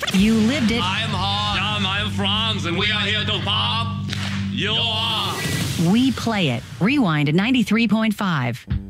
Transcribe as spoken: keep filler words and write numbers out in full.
You lived it. I'm Han. I'm Franz, and we are here to pop your. We play it. Rewind at ninety-three point five.